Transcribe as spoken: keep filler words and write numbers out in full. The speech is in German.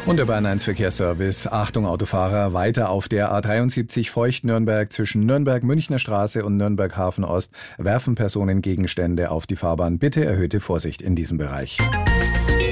Und der Bayern eins Verkehrsservice. Achtung Autofahrer, weiter auf der A dreiundsiebzig Feucht-Nürnberg zwischen Nürnberg-Münchner Straße und Nürnberg-Hafen Ost werfen Personen Gegenstände auf die Fahrbahn. Bitte erhöhte Vorsicht in diesem Bereich.